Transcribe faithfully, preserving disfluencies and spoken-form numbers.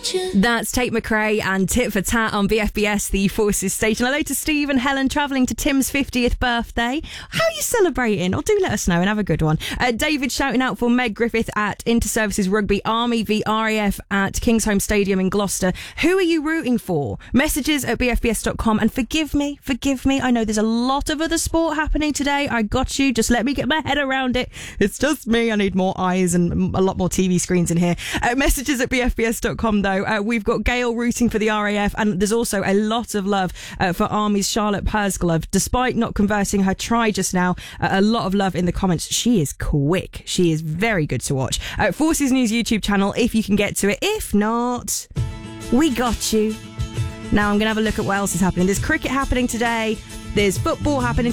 That's Tate McRae and Tit for Tat on B F B S, the Forces station. Hello to Steve and Helen travelling to Tim's fiftieth birthday. How are you celebrating? Or do let us know and have a good one. Uh, David shouting out for Meg Griffith at Inter-Services Rugby, Army v R A F at Kingsholm Stadium in Gloucester. Who are you rooting for? Messages at b f b s dot com. And forgive me, forgive me. I know there's a lot of other sport happening today. I got you. Just let me get my head around it. It's just me. I need more eyes and a lot more T V screens in here. Uh, messages at b f b s dot com though. Uh, we've got Gail rooting for the R A F, and there's also a lot of love uh, for Army's Charlotte Pursglove. Despite not converting her try just now, uh, a lot of love in the comments. She is quick. She is very good to watch. Uh, Forces News YouTube channel if you can get to it. If not, we got you. Now I'm going to have a look at what else is happening. There's cricket happening today. There's football happening.